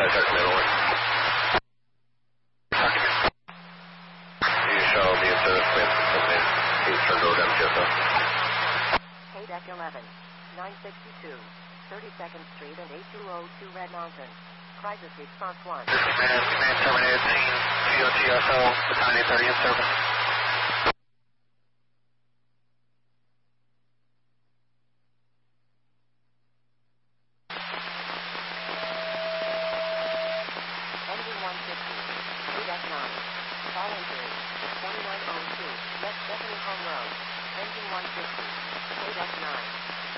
Dark Middle. You show me a service plan from the Eastern Road MTSO. Deck 11, 962, 32nd Street and 8202 Red Mountain. Crisis response 1. Command terminated scene, GOTSO, battalion 30 in service. Engine 150, Deck 9, fall injury, 2902, West Bethany Home Road. Engine 150, Deck 9.